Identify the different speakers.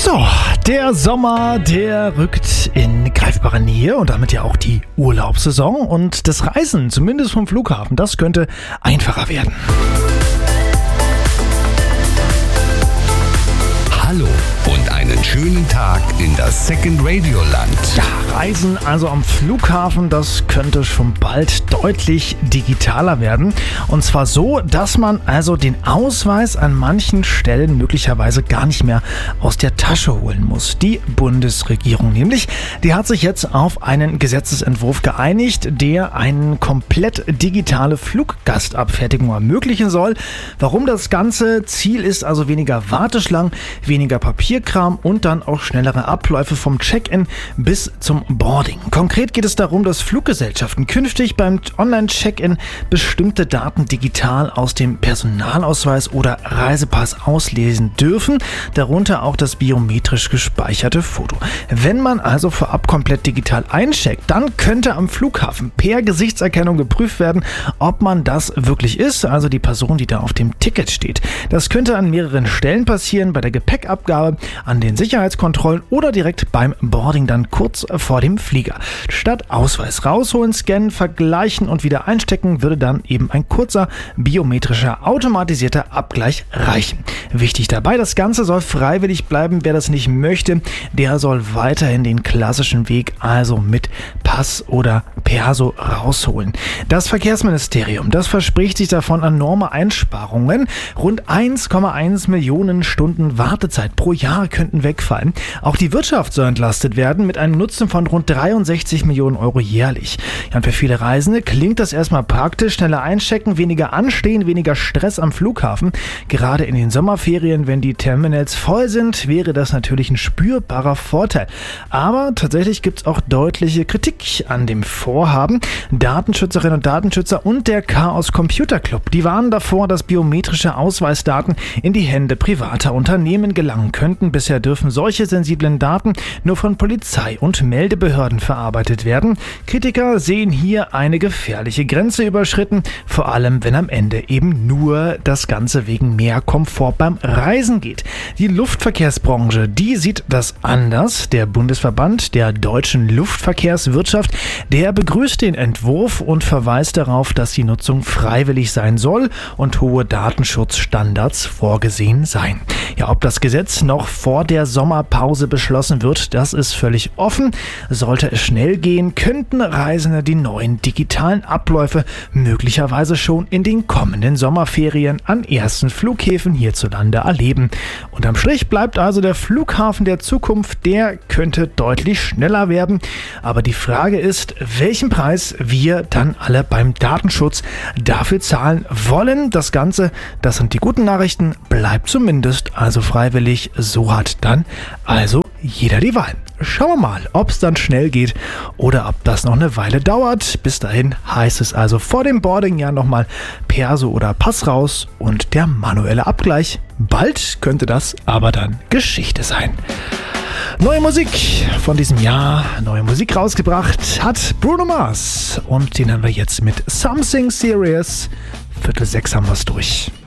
Speaker 1: So, der Sommer, der rückt in greifbare Nähe und damit ja auch die Urlaubssaison und das Reisen, zumindest vom Flughafen, das könnte einfacher werden.
Speaker 2: Hallo und einen schönen Tag in das Second Radio Land.
Speaker 1: Ja, Reisen also am Flughafen, das könnte schon bald deutlich digitaler werden. Und zwar so, dass man also den Ausweis an manchen Stellen möglicherweise gar nicht mehr aus der Tasche holen muss. Die Bundesregierung nämlich, die hat sich jetzt auf einen Gesetzesentwurf geeinigt, der eine komplett digitale Fluggastabfertigung ermöglichen soll. Warum das Ganze? Ziel ist also weniger Warteschlangen, weniger Papierkram und dann auch schnellere Abläufe vom Check-in bis zum Boarding. Konkret geht es darum, dass Fluggesellschaften künftig beim Online-Check-in bestimmte Daten digital aus dem Personalausweis oder Reisepass auslesen dürfen, darunter auch das biometrisch gespeicherte Foto. Wenn man also vorab komplett digital eincheckt, dann könnte am Flughafen per Gesichtserkennung geprüft werden, ob man das wirklich ist, also die Person, die da auf dem Ticket steht. Das könnte an mehreren Stellen passieren, bei der Gepäckabgabe, an den Sicherheitskontrollen oder direkt beim Boarding dann kurz vor dem Flieger. Statt Ausweis rausholen, scannen, vergleichen und wieder einstecken, würde dann eben ein kurzer biometrischer automatisierter Abgleich reichen. Wichtig dabei, das Ganze soll freiwillig bleiben. Wer das nicht möchte, der soll weiterhin den klassischen Weg, also mit Pass oder Perso rausholen. Das Verkehrsministerium, das verspricht sich davon enorme Einsparungen. Rund 1,1 Millionen Stunden Wartezeit pro Jahr könnten wegfallen. Auch die Wirtschaft soll entlastet werden mit einem Nutzen von rund 63 Millionen Euro jährlich. Ja, und für viele Reisende klingt das erstmal praktisch. Schneller einchecken, weniger anstehen, weniger Stress am Flughafen. Gerade in den Sommerferien, wenn die Terminals voll sind, wäre das natürlich ein spürbarer Vorteil. Aber tatsächlich gibt es auch deutliche Kritik an dem Vorhaben. Datenschützerinnen und Datenschützer und der Chaos Computer Club, die warnen davor, dass biometrische Ausweisdaten in die Hände privater Unternehmen gelangen könnten. Bisher dürfen solche sensiblen Daten nur von Polizei und Meldebehörden verarbeitet werden. Kritiker sehen hier eine gefährliche Grenze überschritten, vor allem wenn am Ende eben nur das Ganze wegen mehr Komfort beim Reisen geht. Die Luftverkehrsbranche, die sieht das anders. Der Bundesverband der deutschen Luftverkehrswirtschaft, der begrüßt den Entwurf und verweist darauf, dass die Nutzung freiwillig sein soll und hohe Datenschutzstandards vorgesehen seien. Ja, ob das Gesetz noch vor der Sommerpause beschlossen wird, das ist völlig offen. Sollte es schnell gehen, könnten Reisende die neuen digitalen Abläufe möglicherweise schon in den kommenden Sommerferien an ersten Flughäfen hierzulande erleben. Unterm Strich bleibt also der Flughafen der Zukunft, der könnte deutlich schneller werden. Aber die Frage ist, welchen Preis wir dann alle beim Datenschutz dafür zahlen wollen. Das Ganze, das sind die guten Nachrichten, bleibt zumindest also freiwillig. So hat dann also jeder die Wahl. Schauen wir mal, ob es dann schnell geht oder ob das noch eine Weile dauert. Bis dahin heißt es also vor dem Boarding ja nochmal Perso oder Pass raus und der manuelle Abgleich. Bald könnte das aber dann Geschichte sein. Neue Musik von diesem Jahr, neue Musik rausgebracht hat Bruno Mars und den haben wir jetzt mit Something Serious. 5:45 haben wir es durch.